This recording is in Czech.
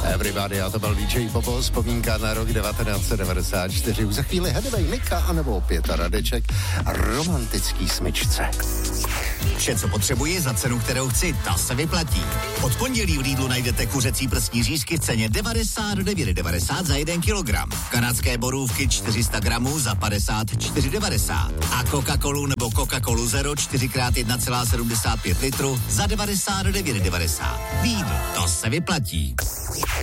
Everybody, a to byl DJ Bobo, vzpomínka na rok 1994. Už za chvíli Hedvej, Nika, anebo opět Radeček a romantický smyčce. Vše, co potřebuji za cenu, kterou chci, ta se vyplatí. Od pondělí v Lidlu najdete kuřecí prsní řízky v ceně 99,90 za 1 kilogram. Kanadské borůvky 400 gramů za 54,90. A Coca-Colu nebo Coca-Colu Zero 4x1,75 litru za 99,90. Lidl, to se vyplatí.